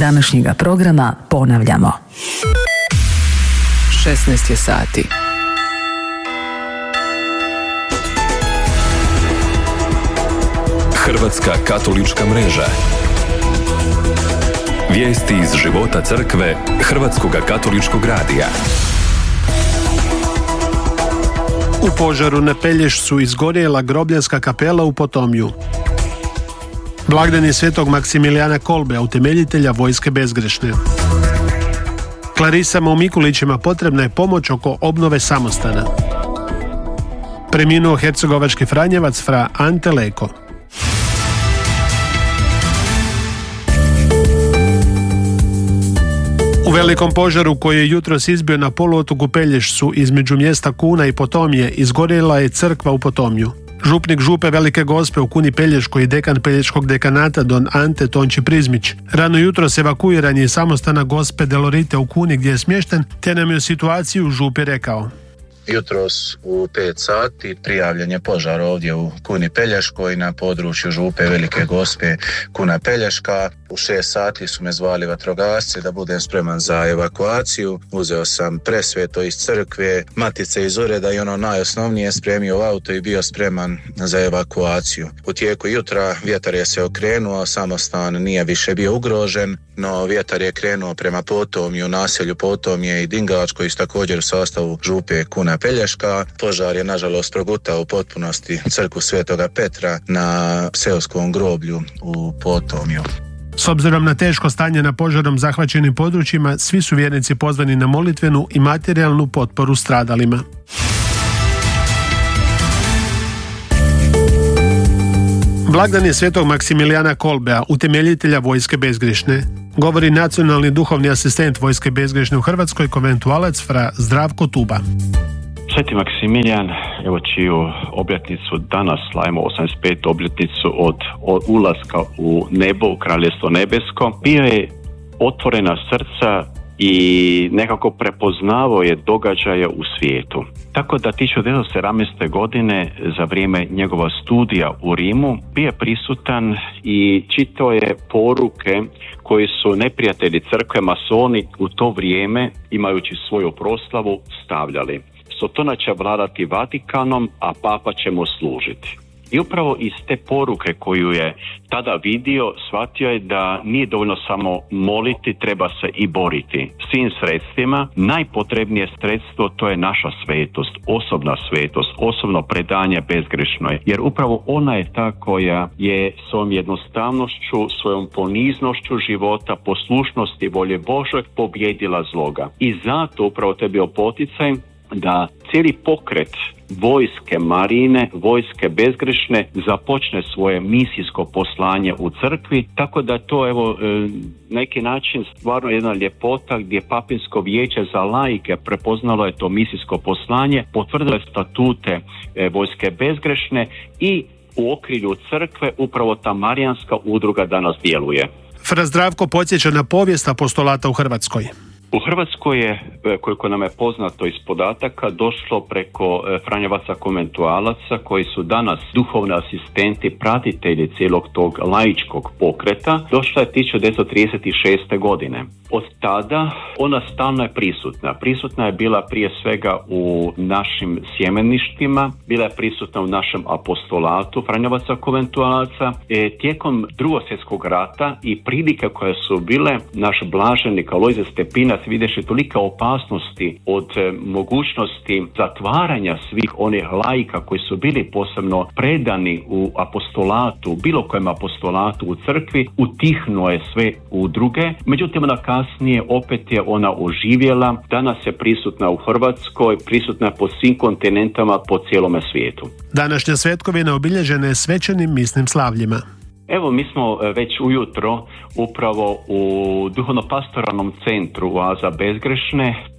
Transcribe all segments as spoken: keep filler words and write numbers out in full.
današnjega programa ponavljamo. šesnaest je sati. Hrvatska katolička mreža. Vijesti iz života crkve Hrvatskoga katoličkog radija. U požaru na Pelješcu izgorjela grobljarska kapela u Potomju. Blagdan je svetog Maksimilijana Kolbea, utemeljitelja Vojske bezgrešne. Klarisama u Mikulićima potrebna je pomoć oko obnove samostana. Preminuo hercegovački franjevac fra Ante Leko. U velikom požaru koji je jutros izbio na poluotoku Pelješcu između mjesta Kuna i Potomje izgorjela je crkva u Potomju. Župnik župe Velike Gospe u Kuni Pelješkoj i dekan Pelješkog dekanata don Ante Tonči Prizmić rano jutros evakuiran je iz samostana Gospe Delorite u Kuni gdje je smješten, te nam je situaciju u župi rekao. Jutros u pet sati prijavljen je požar ovdje u Kuni Pelješkoj na području župe Velike Gospe Kuna Pelješka. U šest sati su me zvali vatrogasci da budem spreman za evakuaciju. Uzeo sam presveto iz crkve, matice iz ureda i ono najosnovnije, spremio auto i bio spreman za evakuaciju. U tijeku jutra vjetar je se okrenuo, samostan nije više bio ugrožen, no vjetar je krenuo prema Potomju, naselju Potomje i Dingač koji su također u sastavu župe Kuna Pelješka. Požar je nažalost progutao u potpunosti crkvu Svetoga Petra na seoskom groblju u Potomju. S obzirom na teško stanje na požarom zahvaćenim područjima, svi su vjernici pozvani na molitvenu i materijalnu potporu stradalima. Blagdan je svetog Maksimilijana Kolbea, utemeljitelja Vojske bezgrešne. Govori nacionalni duhovni asistent Vojske bezgrešne u Hrvatskoj, konventualac fra Zdravko Tuba. Sveti Maksimilijan, evo čiju obljetnicu danas slavimo, osamdeset petu obljetnicu od, od ulaska u nebo, u Kraljevstvo nebesko, bio je otvorena srca i nekako prepoznavao je događaje u svijetu. Tako da tisuću devetsto sedamnaeste. godine za vrijeme njegova studija u Rimu bio je prisutan i čitao je poruke koji su neprijatelji crkve, masoni u to vrijeme, imajući svoju proslavu, stavljali. Sotona će vladati Vatikanom, a papa će mu služiti. I upravo iz te poruke koju je tada vidio, shvatio je da nije dovoljno samo moliti, treba se i boriti svim sredstvima. Najpotrebnije sredstvo to je naša svetost, osobna svetost, osobno predanje bezgrešnoj. Jer upravo ona je ta koja je svojom jednostavnošću, svojom poniznošću života, poslušnosti volje Božoj pobjedila zloga. I zato upravo to je bio poticaj da cijeli pokret Vojske Marine, Vojske bezgrešne započne svoje misijsko poslanje u crkvi, tako da to evo neki način stvarno jedna ljepota gdje Papinsko vijeće za laike prepoznalo je to misijsko poslanje, potvrdilo je statute Vojske bezgrešne i u okrilju crkve upravo ta marijanska udruga danas djeluje. Fra Zdravko podsjeća na povijest apostolata u Hrvatskoj. U Hrvatskoj je, koliko nam je poznato iz podataka, došlo preko franjevaca konventualaca koji su danas duhovni asistenti, pratitelji cijelog tog laičkog pokreta. Došla je tisuću devetsto trideset šeste. godine. Od tada ona stalno je prisutna. Prisutna je bila prije svega u našim sjemeništima, bila je prisutna u našem apostolatu franjevaca konventualaca. E, tijekom Drugog svjetskog rata i prilike koje su bile, naš blaženi Alojzije Stepinac vidješi tolika opasnosti od e, mogućnosti zatvaranja svih onih laika koji su bili posebno predani u apostolatu, bilo kojem apostolatu u crkvi, utihnuo je sve udruge. Međutim, ona kasnije opet je ona oživjela, danas je prisutna u Hrvatskoj, prisutna po svim kontinentama, po cijelome svijetu. Današnja svetkovina obilježena je svečanim misnim slavljima. Evo, mi smo već ujutro upravo u duhovno-pastoralnom centru Oaza bezgrešne,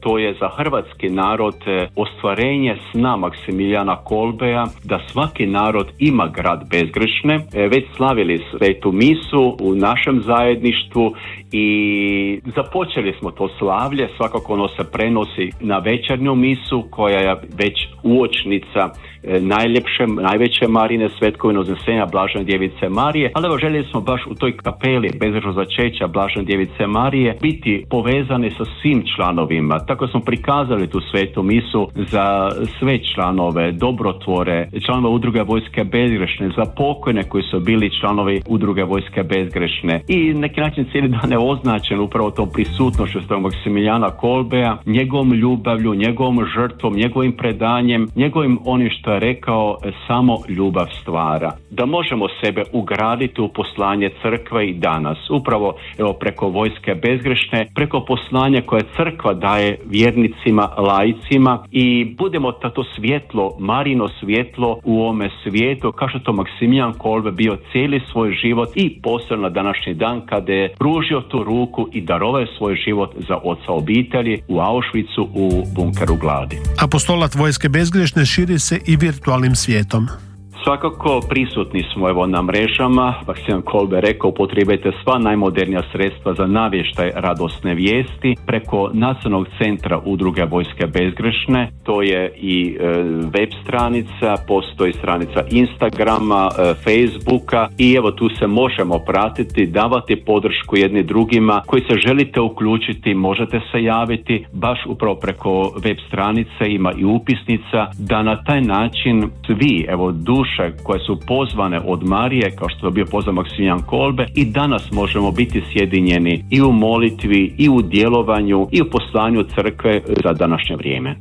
to je za hrvatski narod ostvarenje sna Maksimilijana Kolbea da svaki narod ima grad bezgrešne. Već slavili svetu misu u našem zajedništvu i započeli smo to slavlje, svakako ono se prenosi na večernju misu koja je već uočnica najljepše, najveće Marine svetkovine uznesenja Blažene djevice Marije, ali evo željeli smo baš u toj kapeli bezgrešnog začeća Blažene djevice Marije biti povezani sa svim članovima. Tako smo prikazali tu svetu misu za sve članove, dobrotvore, članove udruge Vojske bezgrešne, za pokojne koji su bili članovi udruge Vojske bezgrešne. I neki način cijeli dan je označen upravo tom prisutnošću svog Maksimilijana Kolbea, njegovom ljubavlju, njegovom žrtvom, njegovim predanjem, njegovim onim što je rekao, samo ljubav stvara. Da možemo sebe ugraditi u poslanje crkve i danas, upravo evo preko Vojske bezgrešne, preko poslanja koje crkva daje vjernicima, laicima i budemo to svjetlo, Marino svjetlo u ovome svijetu, kao što to Maksimilijan Kolbe bio cijeli svoj život i posebno na današnji dan kada je pružio tu ruku i darovao svoj život za oca obitelji u Auschwitzu u bunkeru gladi. Apostolat Vojske bezgrešne širi se i virtualnim svijetom. Svakako prisutni smo evo na mrežama. Maksimijan Kolbe rekao, upotrijebite sva najmodernija sredstva za navještaj radosne vijesti preko Nacionalnog centra udruge Vojske bezgrešne. To je i e, web stranica, postoji stranica Instagrama, e, Facebooka i evo tu se možemo pratiti, davati podršku jedni drugima. Koji se želite uključiti, možete se javiti baš upravo preko web stranice, ima i upisnica, da na taj način svi, evo duš koje su pozvane od Marije, kao što je bio pozvan Maksimilijan Kolbe, i danas možemo biti sjedinjeni i u molitvi, i u djelovanju, i u poslanju crkve za današnje vrijeme.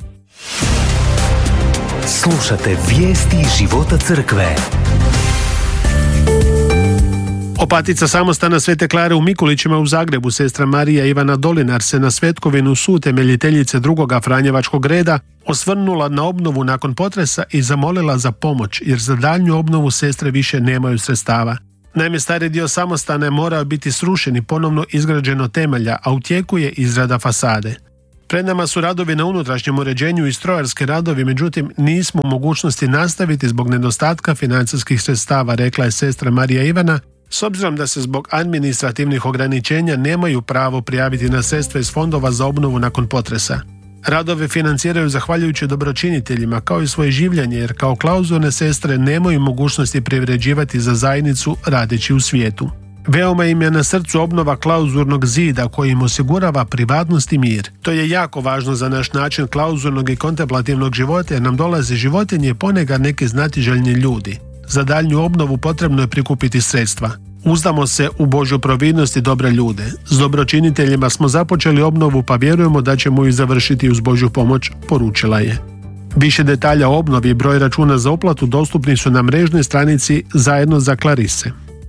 Slušate vijesti života crkve. Opatica samostana Svete Klare u Mikulićima u Zagrebu, sestra Marija Ivana Dolinar, se na svetkovinu suutemeljiteljice drugoga Franjevačkog reda osvrnula na obnovu nakon potresa i zamolila za pomoć, jer za daljnju obnovu sestre više nemaju sredstava. Naime, stari dio samostana je morao biti srušen i ponovno izgrađeno temelja, a u tijeku je izrada fasade. Pred nama su radovi na unutrašnjem uređenju i strojarski radovi, međutim nismo u mogućnosti nastaviti zbog nedostatka financijskih sredstava, rekla je sestra Marija Ivana, s obzirom da se zbog administrativnih ograničenja nemaju pravo prijaviti na sredstva iz fondova za obnovu nakon potresa. Radove financiraju zahvaljujući dobročiniteljima kao i svoje življenje, jer kao klauzurne sestre nemaju mogućnosti privređivati za zajednicu radeći u svijetu. Veoma im je na srcu obnova klauzurnog zida koji im osigurava privatnost i mir. To je jako važno za naš način klauzurnog i kontemplativnog života, jer nam dolaze životinje ponekad neki znatiželjni ljudi. Za daljnju obnovu potrebno je prikupiti sredstva. Uzdamo se u Božju providnost i dobre ljude. S dobročiniteljima smo započeli obnovu, pa vjerujemo da ćemo ju završiti uz Božju pomoć, poručila je. Više detalja o obnovi i broj računa za uplatu dostupni su na mrežnoj stranici Zajedno za Klarise.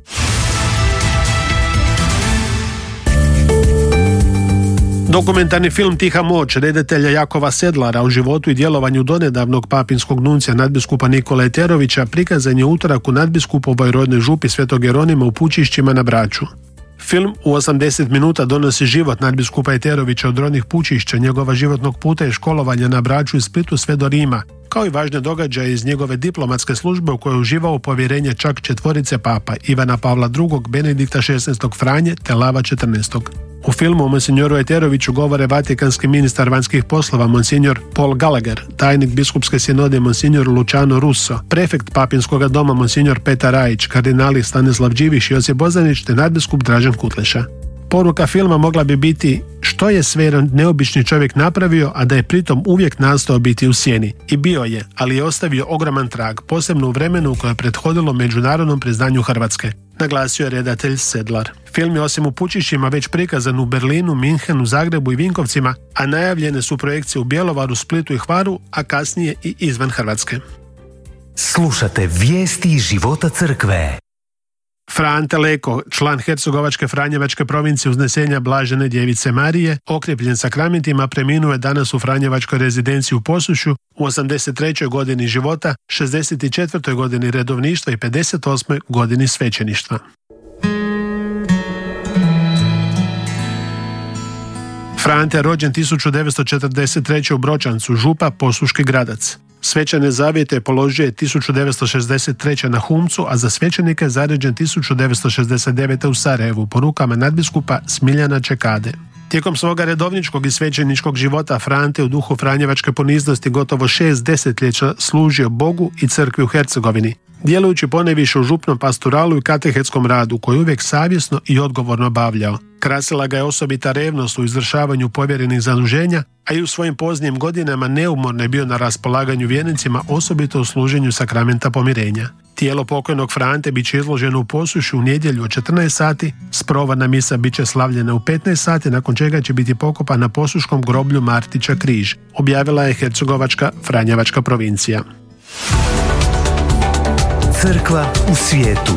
Dokumentarni film Tiha moć redatelja Jakova Sedlara o životu i djelovanju donedavnog papinskog nuncija nadbiskupa Nikole Eterovića prikazan je utorak u nadbiskupovoj rodnoj župi Svetog Jeronima u Pučišćima na Braču. Film u osamdeset minuta donosi život nadbiskupa Eterovića od rodnih Pučišća, njegova životnog puta i školovanja na Braču i Splitu sve do Rima, kao i važne događaje iz njegove diplomatske službe u kojoj je uživao povjerenje čak četvorice papa, Ivana Pavla drugog, Benedikta šesnaestog Franje te Lava četrnaestog. U filmu o monsinjoru Eteroviću govore vatikanski ministar vanjskih poslova monsinjor Paul Gallagher, tajnik biskupske sinode monsinjor Luciano Russo, prefekt papinskog doma monsinjor Petar Rajić, kardinali Stanislav Điviš i Josip Bozanić te nadbiskup Dražen Kutleša. Poruka filma mogla bi biti što je sve neobični čovjek napravio, a da je pritom uvijek nastao biti u sjeni. I bio je, ali je ostavio ogroman trag, posebno u vremenu koje je prethodilo međunarodnom priznanju Hrvatske, naglasio je redatelj Sedlar. Film je osim u Pučišćima već prikazan u Berlinu, Minhenu, Zagrebu i Vinkovcima, a najavljene su projekcije u Bjelovaru, Splitu i Hvaru, a kasnije i izvan Hrvatske. Slušate vijesti života crkve. Fra Ante Leko, član Hercegovačke Franjevačke provincije uznesenja Blažene djevice Marije, okrijepljen sakramentima, preminuo je danas u Franjevačkoj rezidenciji u Posušju u osamdeset trećoj godini života, šezdeset četvrtoj godini redovništva i pedeset osmoj godini svećeništva. Frante, rođen tisuću devetsto četrdeset treće. u Bročancu, župa, posluški gradac. Svećane zavjete položio je tisuću devetsto šezdeset treće. na Humcu, a za svećenike zaređen tisuću devetsto šezdeset devete. u Sarajevu po rukama nadbiskupa Smiljana Čekade. Tijekom svoga redovničkog i svećeničkog života Frante u duhu franjevačke poniznosti gotovo šest desetljeća služio Bogu i crkvi u Hercegovini, djelujući ponajviše u župnom pastoralu i katehetskom radu koji uvijek savjesno i odgovorno obavljao. Krasila ga je osobita revnost u izvršavanju povjerenih zaduženja, a i u svojim poznijim godinama neumorno je bio na raspolaganju vjernicima, osobito u služenju sakramenta pomirenja. Tijelo pokojnog Frante bit će izloženo u Posušju u nedjelju od četrnaest sati, sprovodna misa bit će slavljena u petnaest sati, nakon čega će biti pokopan na posuškom groblju Martića Križ, objavila je Hercegovačka Franjevačka provincija. Crkva u svijetu.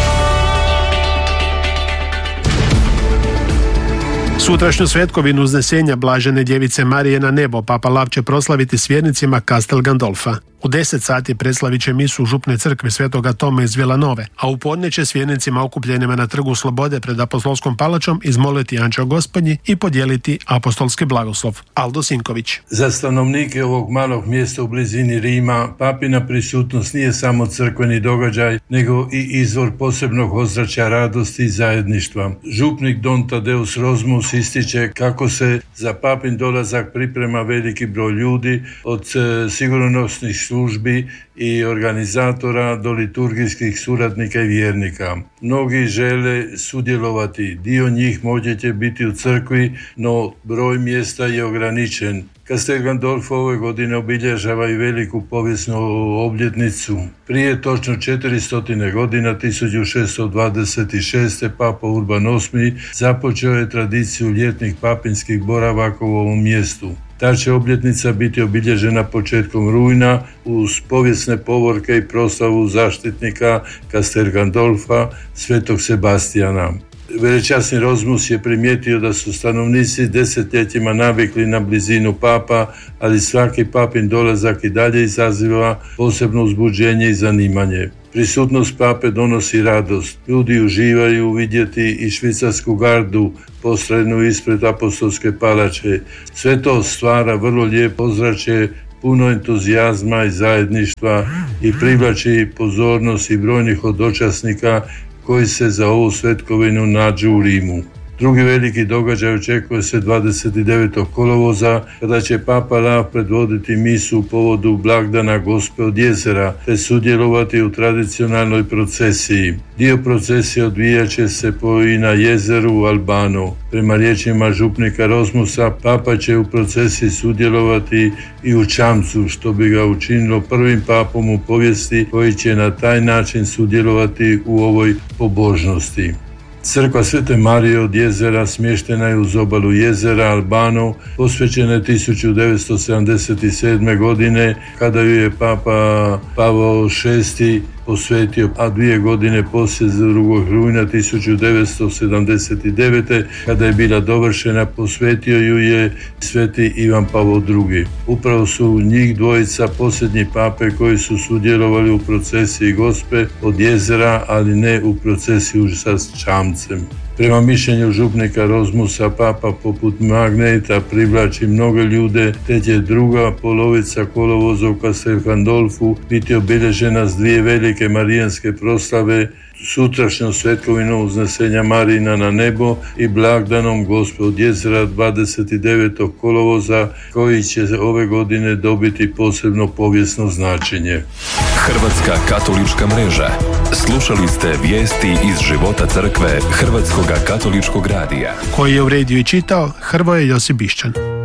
Sutrašnju svetkovinu uznesenja Blažene djevice Marije na nebo Papa Lav će proslaviti s vjernicima Castel Gandolfa. U deset sati preslavit će misu u župnoj crkvi Svetoga Toma iz Vilanove, a u podne će s vjernicima okupljenima na Trgu Slobode pred Apostolskom palačom izmoliti Anđeo Gospodnji i podijeliti apostolski blagoslov. Aldo Sinković. Za stanovnike ovog malog mjesta u blizini Rima, papina prisutnost nije samo crkveni događaj, nego i izvor posebnog ozračja radosti i zajedništva. Župnik Don Tadeus Rozmus ističe kako se za papin dolazak priprema veliki broj ljudi, od sigurnosnih službi i organizatora do liturgijskih suradnika i vjernika. Mnogi žele sudjelovati, dio njih možete biti u crkvi, no broj mjesta je ograničen. Castel Gandolfo ove godine obilježava i veliku povijesnu obljetnicu. Prije točno četiristo godina, tisuću šesto dvadeset šeste. Papa Urban osmi. započeo je tradiciju ljetnih papinskih boravaka u ovom mjestu. Ta će obljetnica biti obilježena početkom rujna uz povijesne povorke i proslavu zaštitnika Castel Gandolfa, svetog Sebastijana. Velečasni Rozmus je primijetio da su stanovnici desetljećima navikli na blizinu papa, ali svaki papin dolazak i dalje izaziva posebno uzbuđenje i zanimanje. Prisutnost pape donosi radost. Ljudi uživaju vidjeti i švicarsku gardu postrojenu ispred apostolske palače. Sve to stvara vrlo lijepo ozračje, puno entuzijazma i zajedništva i privlači pozornost i brojnih hodočasnika koji se za ovu svetkovinu nađu u Rimu. Drugi veliki događaj očekuje se dvadeset devetog kolovoza, kada će Papa Lav predvoditi misu u povodu blagdana Gospe od jezera, te sudjelovati u tradicionalnoj procesiji. Dio procesije odvijat će se po i na jezeru u Albano. Prema riječima župnika Rozmusa, Papa će u procesiji sudjelovati i u Čamcu, što bi ga učinilo prvim papom u povijesti koji će na taj način sudjelovati u ovoj pobožnosti. Crkva Svete Marije od jezera smještena je uz obalu jezera Albano, posvećena je tisuću devetsto sedamdeset sedme. godine, kada ju je Papa Pavao šesti. posvetio, a dvije godine poslije drugog rujna tisuću devetsto sedamdeset devete. kada je bila dovršena, posvetio ju je sveti Ivan Pavao drugi. Upravo su njih dvojica posljednji pape koji su sudjelovali u procesiji Gospe od jezera, ali ne u procesiju sa čamcem. Prema mišljenju župnika Rozmusa, papa poput magneta privlači mnoge ljude, te će druga polovica kolovoza u Castel Gandolfu biti obilježena s dvije velike marijanske proslave, sutrašnjom svetkovinom uznesenja Marina na nebo i blagdanom Gospe od jezera dvadeset devetog kolovoza, koji će ove godine dobiti posebno povijesno značenje. Hrvatska katolička mreža. Slušali ste vijesti iz života crkve Hrvatskoga katoličkog radija, koji je uredio i čitao Hrvoje Josip Bišćan.